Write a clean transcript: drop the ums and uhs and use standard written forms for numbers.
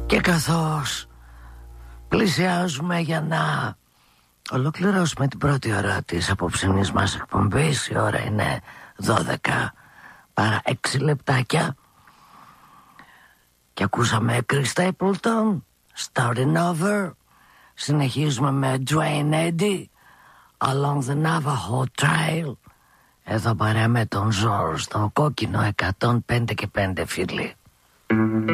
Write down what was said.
Και καθώς πλησιάζουμε για να ολοκληρώσουμε την πρώτη ώρα της απόψινής μας εκπομπής, η ώρα είναι 12 παρά 6 λεπτάκια, και ακούσαμε Chris Stapleton, Starting Over. Συνεχίζουμε με Dwayne Eddy, Along the Navajo Trail. Εδώ παρέα με τον George, το κόκκινο 105 και 5 φίλοι.